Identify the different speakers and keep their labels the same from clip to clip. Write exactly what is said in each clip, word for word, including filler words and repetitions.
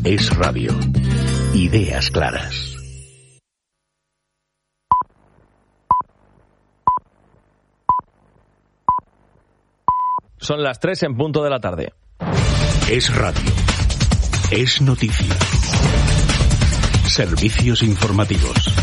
Speaker 1: Es Radio. Ideas claras.
Speaker 2: Son las tres en punto de la tarde.
Speaker 1: Es Radio. Es noticia. Servicios informativos.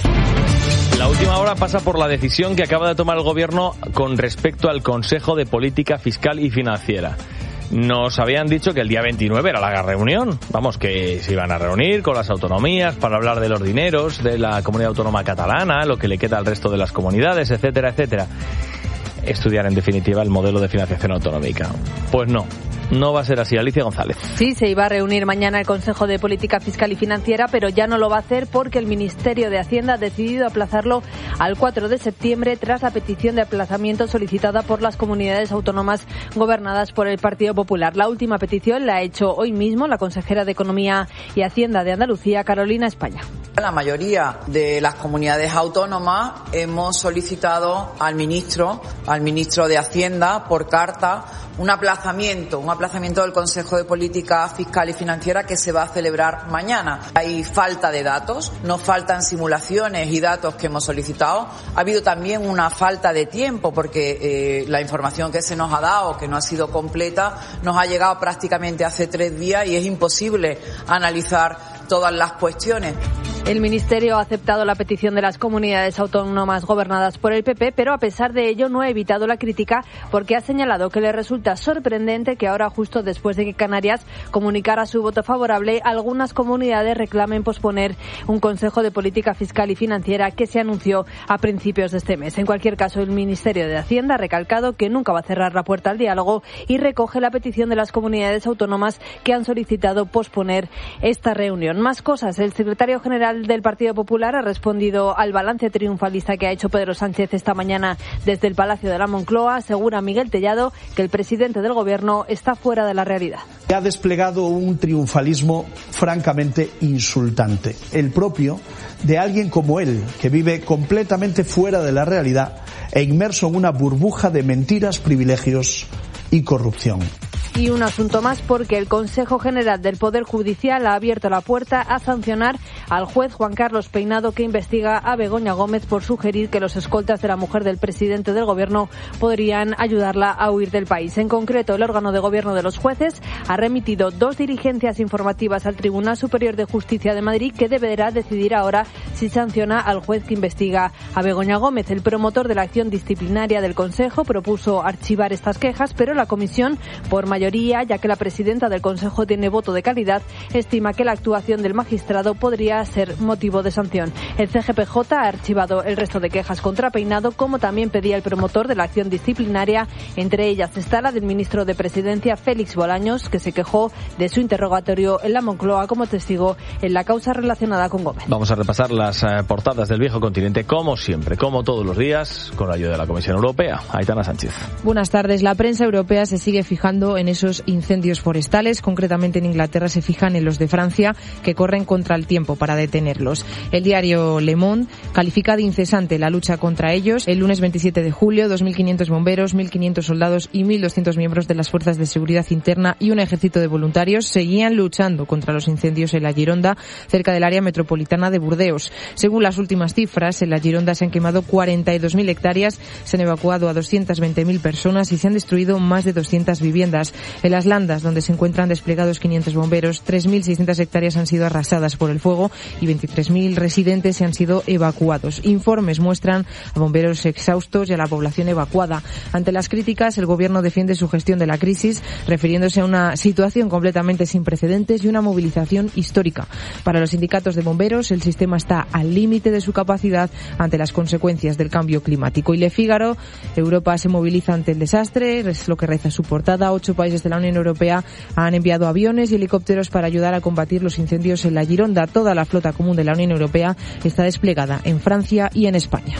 Speaker 2: La última hora pasa por la decisión que acaba de tomar el Gobierno con respecto al Consejo de Política Fiscal y Financiera. Nos habían dicho que el día veintinueve era la reunión. Vamos, que se iban a reunir con las autonomías para hablar de los dineros de la comunidad autónoma catalana, lo que le queda al resto de las comunidades, etcétera, etcétera. Estudiar, en definitiva, el modelo de financiación autonómica. Pues no. No va a ser así. Alicia González.
Speaker 3: Sí, se iba a reunir mañana el Consejo de Política Fiscal y Financiera, pero ya no lo va a hacer porque el Ministerio de Hacienda ha decidido aplazarlo al cuatro de septiembre tras la petición de aplazamiento solicitada por las comunidades autónomas gobernadas por el Partido Popular. La última petición la ha hecho hoy mismo la consejera de Economía y Hacienda de Andalucía, Carolina España.
Speaker 4: La mayoría de las comunidades autónomas hemos solicitado al ministro, al ministro de Hacienda, por carta, un aplazamiento, un aplazamiento del Consejo de Política Fiscal y Financiera que se va a celebrar mañana. Hay falta de datos, nos faltan simulaciones y datos que hemos solicitado. Ha habido también una falta de tiempo porque eh, la información que se nos ha dado, que no ha sido completa, nos ha llegado prácticamente hace tres días y es imposible analizar todas las cuestiones.
Speaker 3: El Ministerio ha aceptado la petición de las comunidades autónomas gobernadas por el P P, pero a pesar de ello no ha evitado la crítica porque ha señalado que le resulta sorprendente que ahora, justo después de que Canarias comunicara su voto favorable, algunas comunidades reclamen posponer un Consejo de Política Fiscal y Financiera que se anunció a principios de este mes. En cualquier caso, el Ministerio de Hacienda ha recalcado que nunca va a cerrar la puerta al diálogo y recoge la petición de las comunidades autónomas que han solicitado posponer esta reunión. Más cosas. El secretario general del Partido Popular ha respondido al balance triunfalista que ha hecho Pedro Sánchez esta mañana desde el Palacio de la Moncloa. Asegura Miguel Tellado que el presidente del Gobierno está fuera de la realidad.
Speaker 5: Ha desplegado un triunfalismo francamente insultante, el propio de alguien como él, que vive completamente fuera de la realidad e inmerso en una burbuja de mentiras, privilegios y corrupción.
Speaker 3: Y un asunto más, porque el Consejo General del Poder Judicial ha abierto la puerta a sancionar al juez Juan Carlos Peinado, que investiga a Begoña Gómez por sugerir que los escoltas de la mujer del presidente del Gobierno podrían ayudarla a huir del país. En concreto, el órgano de gobierno de los jueces ha remitido dos diligencias informativas al Tribunal Superior de Justicia de Madrid, que deberá decidir ahora si sanciona al juez que investiga a Begoña Gómez. El promotor de la acción disciplinaria del Consejo propuso archivar estas quejas, pero la comisión, por mayoría mayoría, ya que la presidenta del Consejo tiene voto de calidad, estima que la actuación del magistrado podría ser motivo de sanción. El C G P J ha archivado el resto de quejas contra Peinado, como también pedía el promotor de la acción disciplinaria. Entre ellas está la del ministro de Presidencia, Félix Bolaños, que se quejó de su interrogatorio en la Moncloa como testigo en la causa relacionada con Gómez.
Speaker 2: Vamos a repasar las eh, portadas del viejo continente, como siempre, como todos los días, con la ayuda de la Comisión Europea. Aitana Sánchez.
Speaker 6: Buenas tardes. La prensa europea se sigue fijando en esos incendios forestales. Concretamente en Inglaterra se fijan en los de Francia, que corren contra el tiempo para detenerlos. El diario Le Monde califica de incesante la lucha contra ellos. El lunes veintisiete de julio, dos mil quinientos bomberos, mil quinientos soldados y mil doscientos miembros de las fuerzas de seguridad interna y un ejército de voluntarios seguían luchando contra los incendios en la Gironda, cerca del área metropolitana de Burdeos. Según las últimas cifras, en la Gironda se han quemado cuarenta y dos mil hectáreas, se han evacuado a doscientas veinte mil personas y se han destruido más de doscientas viviendas. En las Landas, donde se encuentran desplegados quinientos bomberos, tres mil seiscientas hectáreas han sido arrasadas por el fuego y veintitrés mil residentes se han sido evacuados. Informes muestran a bomberos exhaustos y a la población evacuada. Ante las críticas, el gobierno defiende su gestión de la crisis, refiriéndose a una situación completamente sin precedentes y una movilización histórica. Para los sindicatos de bomberos, el sistema está al límite de su capacidad ante las consecuencias del cambio climático. Y Le Figaro, Europa se moviliza ante el desastre, es lo que reza su portada. Ocho países de la Unión Europea han enviado aviones y helicópteros para ayudar a combatir los incendios en la Gironda. Toda la flota común de la Unión Europea está desplegada en Francia y en España.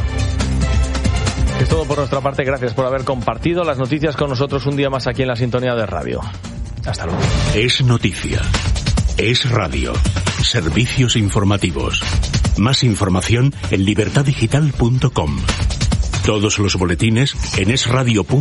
Speaker 2: Es todo por nuestra parte. Gracias por haber compartido las noticias con nosotros un día más aquí en la sintonía de radio. Hasta luego.
Speaker 1: Es noticia. Es radio. Servicios informativos. Más información en libertad digital punto com. Todos los boletines en es radio punto com.